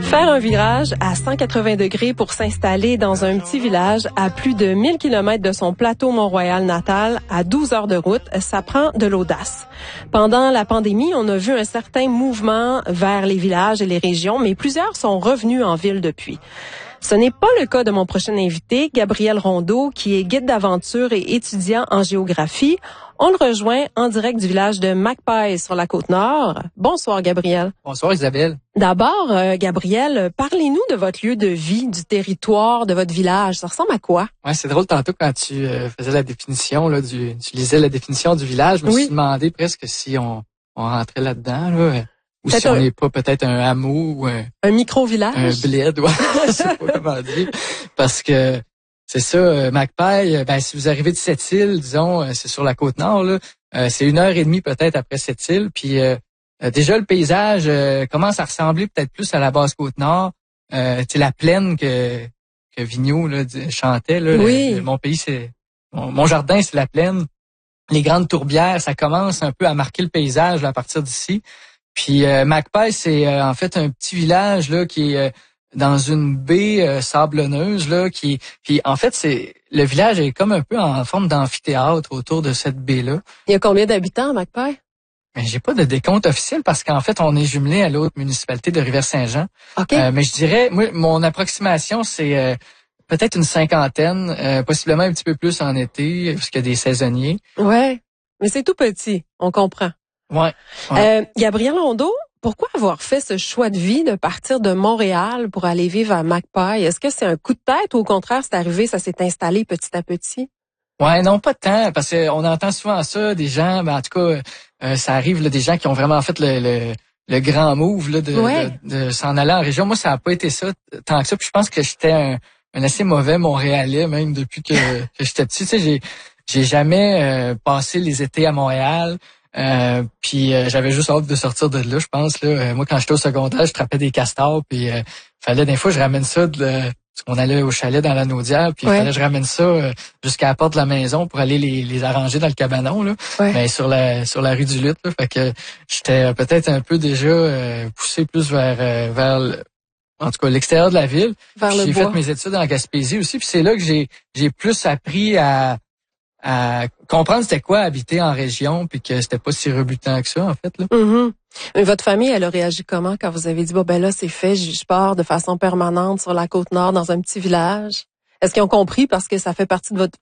Faire un virage à 180 degrés pour s'installer dans un petit village à plus de 1000 km de son plateau Mont-Royal natal, à 12 heures de route, ça prend de l'audace. Pendant la pandémie, on a vu un certain mouvement vers les villages et les régions, mais plusieurs sont revenus en ville depuis. Ce n'est pas le cas de mon prochain invité, Gabriel Rondeau, qui est guide d'aventure et étudiant en géographie. On le rejoint en direct du village de Magpie sur la Côte-Nord. Bonsoir, Gabriel. Bonsoir, Isabelle. D'abord, Gabriel, parlez-nous de votre lieu de vie, du territoire, de votre village. Ça ressemble à quoi? Ouais, c'est drôle, tantôt quand tu faisais la définition, là, tu lisais la définition du village, je me suis demandé presque si on rentrait là-dedans, là, ou si on n'est pas peut-être un hameau ou un micro-village. Un bled, ouais, je sais pas comment dire. Parce que c'est ça, Magpie, si vous arrivez de Sept-Îles, disons, c'est sur la Côte-Nord, là, c'est 1h30 peut-être après Sept-Îles, puis déjà le paysage commence à ressembler peut-être plus à la basse Côte-Nord, la plaine que Vigneault là, chantait, là, oui. Mon pays, c'est mon jardin, c'est la plaine. Les grandes tourbières, ça commence un peu à marquer le paysage là, à partir d'ici. Puis Magpie, c'est en fait un petit village là qui est dans une baie sablonneuse là, puis en fait c'est le village est comme un peu en forme d'amphithéâtre autour de cette baie là. Il y a combien d'habitants à Magpie? Mais j'ai pas de décompte officiel parce qu'en fait on est jumelé à l'autre municipalité de Rivière-Saint-Jean. Okay. Mais je dirais, moi mon approximation c'est peut-être une cinquantaine, possiblement un petit peu plus en été parce qu'il y a des saisonniers. Ouais, mais c'est tout petit, on comprend. Ouais. Gabriel Rondeau, pourquoi avoir fait ce choix de vie de partir de Montréal pour aller vivre à Magpie? Est-ce que c'est un coup de tête ou au contraire c'est arrivé, ça s'est installé petit à petit? Ouais, non, pas tant, parce qu'on entend souvent ça, des gens, en tout cas, ça arrive, là, des gens qui ont vraiment fait le grand move là, de s'en aller en région. Moi, ça n'a pas été ça tant que ça. Puis je pense que j'étais un assez mauvais Montréalais, même depuis que j'étais petit. Tu sais, j'ai jamais passé les étés à Montréal. Puis j'avais juste hâte de sortir de là, je pense. Là. Moi, quand j'étais au secondaire, je trappais des castors, puis fallait des fois je ramène ça on allait au chalet dans la Naudière, puis il fallait que je ramène ça jusqu'à la porte de la maison pour aller les arranger dans le cabanon, là. Mais sur la rue du Lutte, là. Fait que j'étais peut-être un peu déjà poussé plus vers en tout cas l'extérieur de la ville. J'ai fait mes études en Gaspésie aussi, puis c'est là que j'ai plus appris à comprendre c'était quoi habiter en région, puis que c'était pas si rebutant que ça, en fait, là. Mm-hmm. Mais votre famille, elle a réagi comment quand vous avez dit, là, c'est fait, je pars de façon permanente sur la Côte-Nord dans un petit village? Est-ce qu'ils ont compris parce que ça fait partie de votre